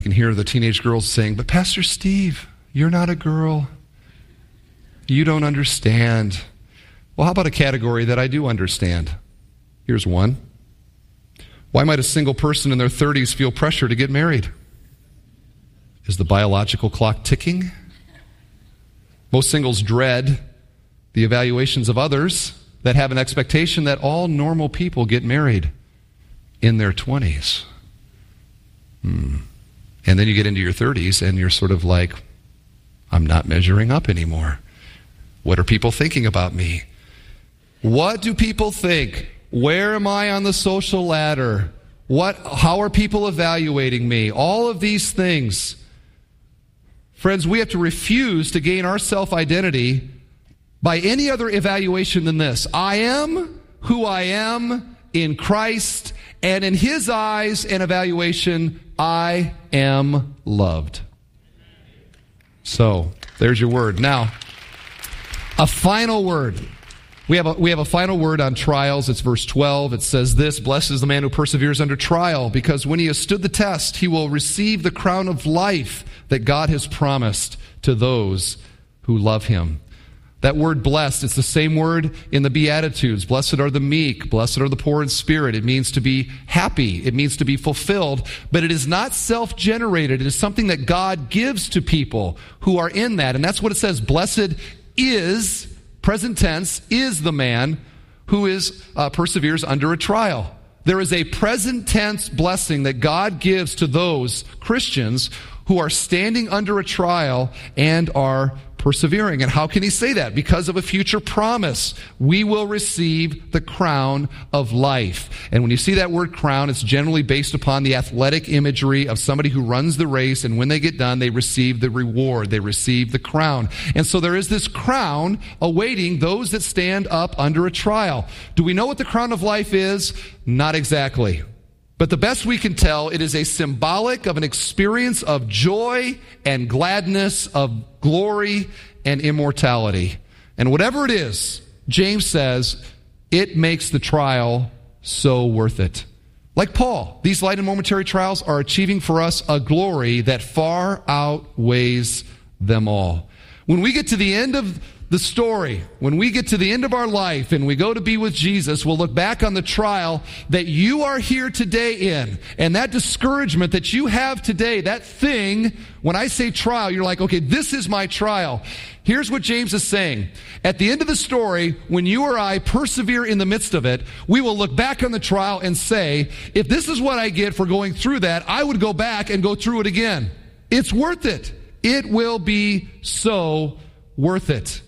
You can hear the teenage girls saying, "But Pastor Steve, you're not a girl. You don't understand." Well, how about a category that I do understand? Here's one. Why might a single person in their 30s feel pressure to get married? Is the biological clock ticking? Most singles dread the evaluations of others that have an expectation that all normal people get married in their 20s. And then you get into your 30s and you're sort of like, I'm not measuring up anymore. What are people thinking about me? What do people think? Where am I on the social ladder? How are people evaluating me? All of these things. Friends, we have to refuse to gain our self-identity by any other evaluation than this. I am who I am in Christ, and in His eyes and evaluation, I am loved. So, there's your word. Now, a final word. We have a final word on trials. It's verse 12. It says this: "Blessed is the man who perseveres under trial, because when he has stood the test, he will receive the crown of life that God has promised to those who love Him." That word blessed, it's the same word in the Beatitudes. Blessed are the meek, blessed are the poor in spirit. It means to be happy. It means to be fulfilled. But it is not self-generated. It is something that God gives to people who are in that. And that's what it says. Blessed is, present tense, is the man who perseveres under a trial. There is a present tense blessing that God gives to those Christians who are standing under a trial and are persevering. And how can he say that? Because of a future promise. We will receive the crown of life. And when you see that word crown, it's generally based upon the athletic imagery of somebody who runs the race, and when they get done, they receive the reward. They receive the crown. And so there is this crown awaiting those that stand up under a trial. Do we know what the crown of life is? Not exactly. But the best we can tell, it is a symbolic of an experience of joy and gladness, of glory and immortality. And whatever it is, James says, it makes the trial so worth it. Like Paul, these light and momentary trials are achieving for us a glory that far outweighs them all. When we get to the end of the story, when we get to the end of our life and we go to be with Jesus, we'll look back on the trial that you are here today in, and that discouragement that you have today, that thing. When I say trial, you're like, okay, this is my trial. Here's what James is saying. At the end of the story, when you or I persevere in the midst of it, we will look back on the trial and say, if this is what I get for going through that, I would go back and go through it again. It's worth it. It will be so worth it.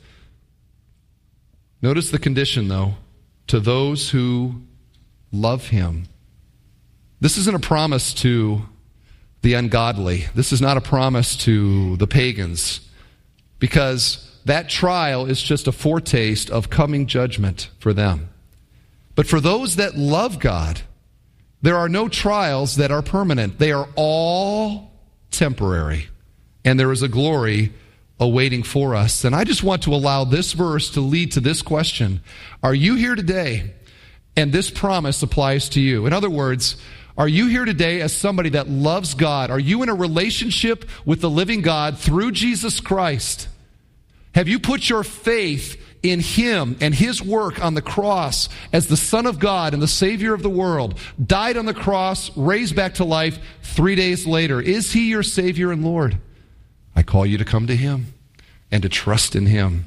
Notice the condition, though, to those who love Him. This isn't a promise to the ungodly. This is not a promise to the pagans, because that trial is just a foretaste of coming judgment for them. But for those that love God, there are no trials that are permanent. They are all temporary, and there is a glory awaiting for us. And I just want to allow this verse to lead to this question. Are you here today and this promise applies to you? In other words, are you here today as somebody that loves God? Are you in a relationship with the living God through Jesus Christ? Have you put your faith in Him and His work on the cross as the Son of God and the Savior of the world, died on the cross, raised back to life 3 days later? Is He your Savior and Lord? I call you to come to Him and to trust in Him.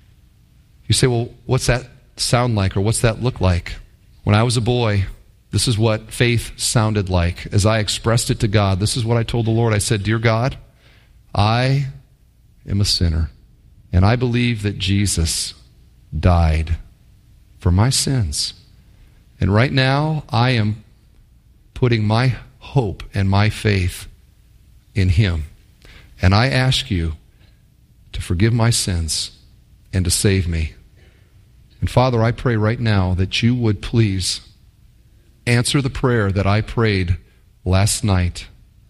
You say, well, what's that sound like, or what's that look like? When I was a boy, this is what faith sounded like. As I expressed it to God, this is what I told the Lord. I said, Dear God, I am a sinner, and I believe that Jesus died for my sins. And right now, I am putting my hope and my faith in Him. And I ask you to forgive my sins and to save me. And Father, I pray right now that you would please answer the prayer that I prayed last night,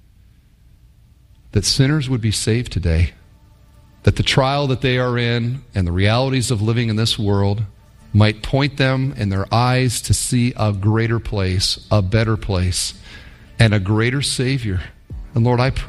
that sinners would be saved today, that the trial that they are in and the realities of living in this world might point them in their eyes to see a greater place, a better place, and a greater Savior And Lord, I pray